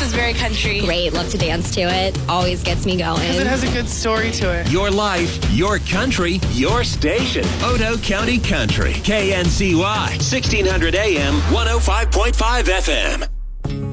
is very country. Great, love to dance to it. Always gets me going. Because it has a good story to it. Your life, your country, your station. Odo County Country. KNCY. 1600 AM, 105.5 FM.